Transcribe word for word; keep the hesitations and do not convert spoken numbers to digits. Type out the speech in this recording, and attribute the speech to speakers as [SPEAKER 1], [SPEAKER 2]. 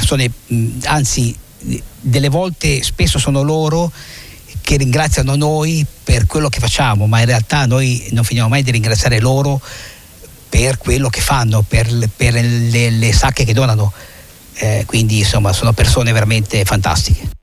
[SPEAKER 1] persone, anzi delle volte spesso sono loro che ringraziano noi per quello che facciamo, ma in realtà noi non finiamo mai di ringraziare loro per quello che fanno, per, per le, le sacche che donano, eh, quindi insomma sono persone veramente fantastiche.